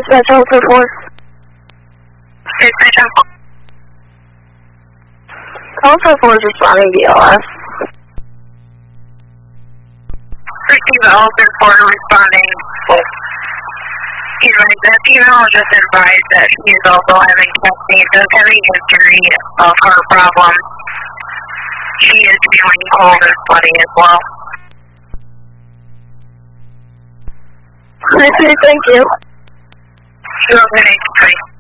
dispatch also for. Also for is responding BLS. Receive also for responding. That female just advised that she is also having testing, does have a history of heart problems. She is feeling cold and sweaty as well. I say thank you. You're okay,